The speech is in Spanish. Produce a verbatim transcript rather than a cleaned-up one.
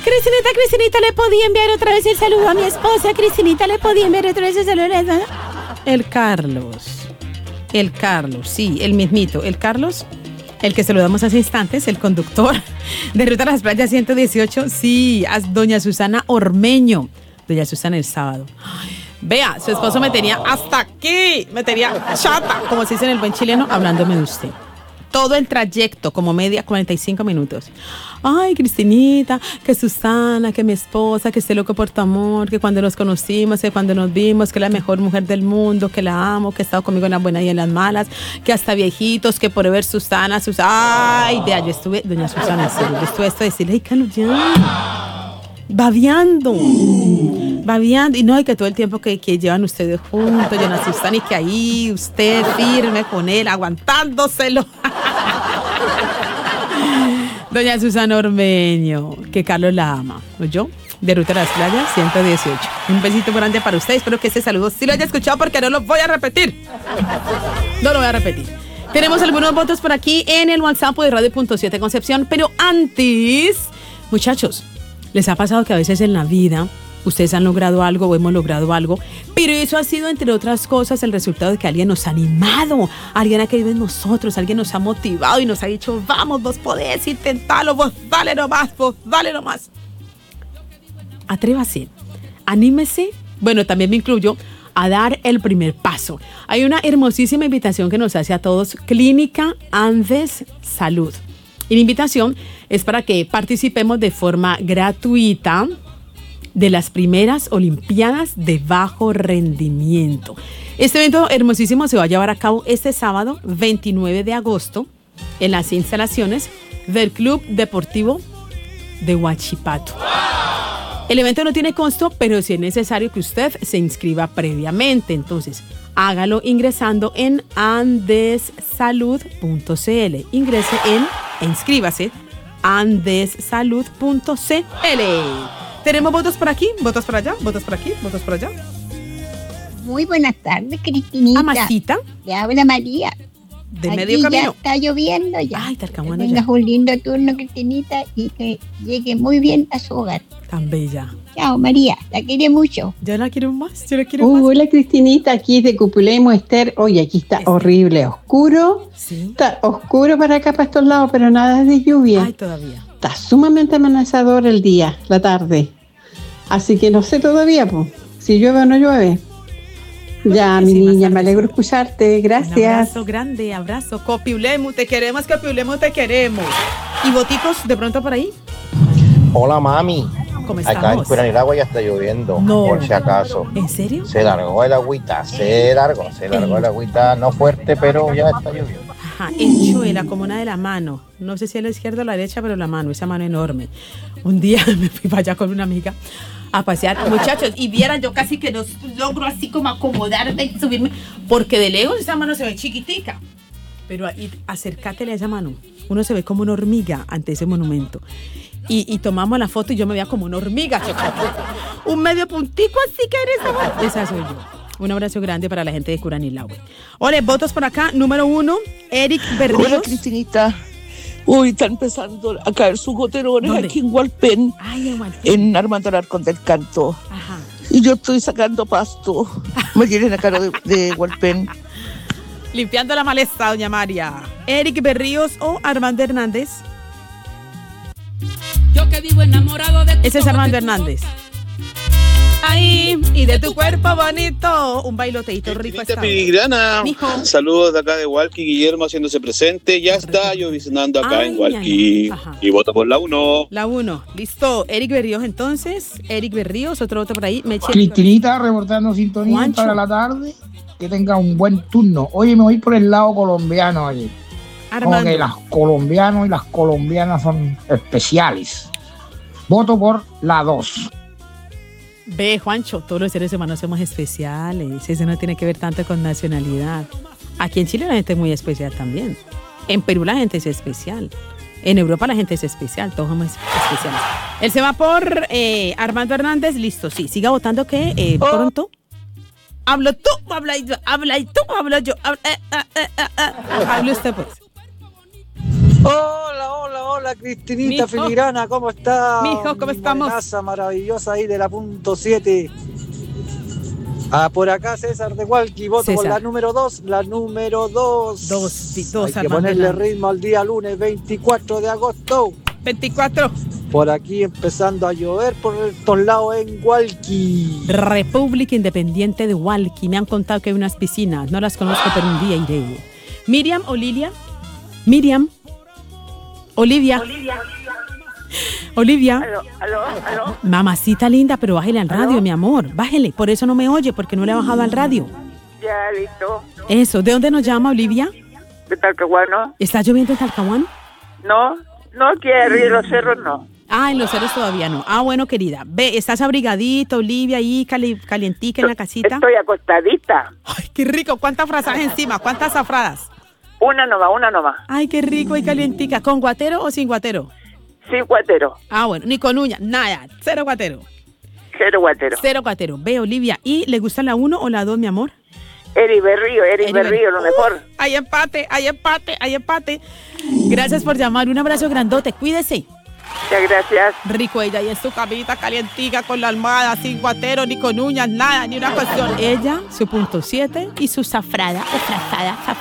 Cristinita, Cristinita, ¿le podía enviar otra vez el saludo a mi esposa? Cristinita, ¿le podía enviar otra vez el saludo? El Carlos. El Carlos, sí, el mismito. El Carlos, el que saludamos hace instantes, el conductor de Ruta a las Playas ciento dieciocho. Sí, a doña Susana Ormeño. Doña Susana el sábado. Ay, vea, su esposo me tenía hasta aquí. Me tenía chata, como se dice en el buen chileno, hablándome de usted. Todo el trayecto, como media, cuarenta y cinco minutos. Ay, Cristinita, que Susana, que mi esposa, que esté loco por tu amor, que cuando nos conocimos, que cuando nos vimos, que es la mejor mujer del mundo, que la amo, que ha estado conmigo en las buenas y en las malas, que hasta viejitos, que por ver Susana, Susana. Ay, vea, yo estuve, doña Susana, en serio, yo estuve esto de decirle, ay, Carlos, ya, babeando, babeando, y no, y que todo el tiempo que, que llevan ustedes juntos, doña Susana, y que ahí usted firme con él, aguantándoselo. Doña Susana Ormeño, que Carlos la ama, ¿oyó? De Ruta a las Playas ciento dieciocho. Un besito grande para ustedes. Espero que ese saludo sí lo haya escuchado porque no lo voy a repetir. No lo voy a repetir. Tenemos algunos votos por aquí en el WhatsApp de Radio Punto siete Concepción, pero antes, muchachos, ¿les ha pasado que a veces en la vida ustedes han logrado algo o hemos logrado algo, pero eso ha sido, entre otras cosas, el resultado de que alguien nos ha animado, alguien ha creído en nosotros, alguien nos ha motivado y nos ha dicho, vamos, vos podés intentarlo, vos dale nomás, vos dale nomás. Atrévase, anímese, bueno, también me incluyo, a dar el primer paso. Hay una hermosísima invitación que nos hace a todos, Clínica Andes Salud. Y la invitación es para que participemos de forma gratuita de las primeras Olimpiadas de Bajo Rendimiento. Este evento hermosísimo se va a llevar a cabo este sábado veintinueve de agosto en las instalaciones del Club Deportivo de Huachipato. El evento no tiene costo, pero sí es necesario que usted se inscriba previamente. Entonces, hágalo ingresando en andessalud punto cl. Ingrese en e inscríbase andessalud punto cl. ¿Tenemos votos por aquí? ¿Votos por allá? ¿Votos por aquí? ¿Votos por allá? Muy buenas tardes, Cristinita. Amasita. Le habla María. De Aquí medio camino. Ya está lloviendo ya. Ay, está que bueno tengas ya. un lindo turno, Cristinita, y que llegue muy bien a su hogar. Tan bella. Chao, María. La quiere mucho. Yo la quiero más, yo la quiero Uh, más. hola, Cristinita, aquí de Cupulemo, Esther. Oye, aquí está Es- horrible, oscuro. Sí. Está oscuro para acá, para estos lados, pero nada de lluvia. Ay, todavía. Está sumamente amenazador el día, la tarde. Así que no sé todavía, pues, si llueve o no llueve. Ya, mi Buenísimas niña, me tardes. alegro de escucharte. Un Gracias. abrazo grande, abrazo. Copiulemu, te queremos, Copiulemu, te queremos. ¿Y boticos de pronto por ahí? Hola, mami. ¿Cómo Acá en estamos? Curanilagua ya está lloviendo, No. por si acaso. ¿En serio? Se largó el agüita, se largó, se largó el agüita, no fuerte, pero ya está lloviendo. Ajá, en Chuela, como una de la mano. No sé si a la izquierda o a la derecha, pero la mano, esa mano enorme. Un día me fui para allá con una amiga a pasear. Muchachos, y vieran, yo casi que no logro así como acomodarme y subirme, porque de lejos esa mano se ve chiquitica. Pero ahí, acércatele a esa mano. Uno se ve como una hormiga ante ese monumento. Y, y tomamos la foto y yo me veía como una hormiga. Un medio puntico así que en esa mano. Esa soy yo. Un abrazo grande para la gente de Curanilahue. Hola, votos por acá. Número uno, Eric Berríos. Hola, Cristinita. Uy, está empezando a caer sus goterones ¿Dónde? aquí en Hualpén, Ay, en Hualpén. en Armando Alarcón del Canto. Ajá. Y yo estoy sacando pasto. Me tienen la cara de, de Hualpén. Limpiando la maleza, doña María. Eric Berríos o Armando Hernández. Yo que vivo enamorado de tu Ese es ojos, Armando de tu Hernández. Ahí, y de tu cuerpo bonito. Un bailoteito rico. Cristinita esta hora. Filigrana, Mijo. saludos de acá de Hualqui, Guillermo haciéndose presente, ya está lloviznando acá Ay, en Hualqui ay, ajá. y voto por la uno. La uno. Listo. Eric Berríos entonces. Eric Berríos, otro voto por ahí. Meche. Cristinita reportando sintonía Juancho. para la tarde. Que tenga un buen turno. Oye, me voy por el lado colombiano. Oye. Como Armando. que las colombianos y las colombianas son especiales. Voto por la dos. Ve, Juancho, todos los seres humanos somos especiales. Eso no tiene que ver tanto con nacionalidad. Aquí en Chile la gente es muy especial también. En Perú la gente es especial. En Europa la gente es especial. Todos somos especiales. Él se va por eh, Armando Hernández. Listo, sí. Siga votando que eh, pronto. Hablo tú, habla yo, habla y tú, hablo yo. Habla, eh, eh, eh, eh, eh. Hable usted, pues. Hola, hola, hola, Cristinita Mijo. Filigrana, ¿cómo está? Mijo, ¿cómo Mi estamos? morenaza maravillosa ahí de la punto siete. Ah, por acá César de Hualqui, voto por César. la número dos, la número dos. Dos, di- dos Hay que armas ponerle delante. ritmo al día lunes veinticuatro de agosto. veinticuatro. Por aquí empezando a llover por estos lados en Hualqui. República Independiente de Hualqui. Me han contado que hay unas piscinas. No las conozco, pero un día iré. Miriam o Lilia. Miriam. Olivia. Olivia. Aló, aló, aló. Mamacita linda, pero bájele al radio, mi amor. Bájele. Por eso no me oye, porque no le he bajado al radio. Ya, listo. Eso. ¿De dónde nos llama, Olivia? ¿De Talcahuano? ¿Está lloviendo en Talcahuano? No, no, aquí arriba de los cerros no. Ah, en los ceros todavía no. Ah, bueno, querida. Ve, ¿estás abrigadita, Olivia, ahí cali- calientica en la casita? Estoy acostadita. Ay, qué rico. ¿Cuántas frazadas encima? ¿Cuántas zafradas? Una nomás, una nomás. Ay, qué rico y calientica. ¿Con guatero o sin guatero? Sin guatero. Ah, bueno, ni con uña, nada. Cero guatero. Cero guatero. Cero guatero. Ve, Olivia. ¿Y le gusta la uno o la dos, mi amor? Eri Berrío, Eri Eri Berrío, lo Uh, mejor. Hay empate, hay empate, hay empate. Gracias por llamar. Un abrazo grandote. Cuídese. Muchas gracias. Rico ella y en su camita calientica con la almohada, sin guatero, ni con uñas, nada, ni una cuestión. Ella, su punto siete y su zafrada o frazada, zafrada.